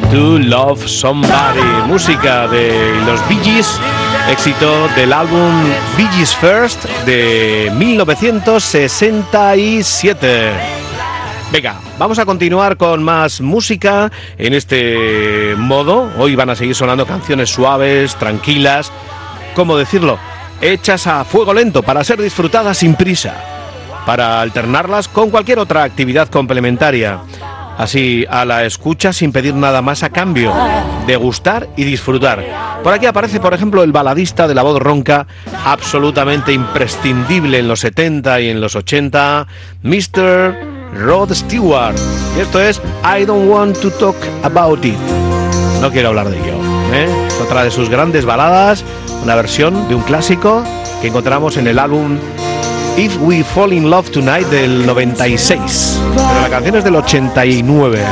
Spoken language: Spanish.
to Love Somebody, música de los Bee Gees, éxito del álbum Bee Gees First de 1967. Venga, vamos a continuar con más música en este modo. Hoy van a seguir sonando canciones suaves, tranquilas, ¿cómo decirlo? Hechas a fuego lento para ser disfrutadas sin prisa, para alternarlas con cualquier otra actividad complementaria. Así, a la escucha sin pedir nada más a cambio, degustar y disfrutar. Por aquí aparece, por ejemplo, el baladista de la voz ronca, absolutamente imprescindible en los 70 y en los 80, Mr. Rod Stewart. Y esto es I Don't Want to Talk About It. No quiero hablar de ello, Otra de sus grandes baladas, una versión de un clásico que encontramos en el álbum If We Fall in Love Tonight del 96, pero la canción es del 89.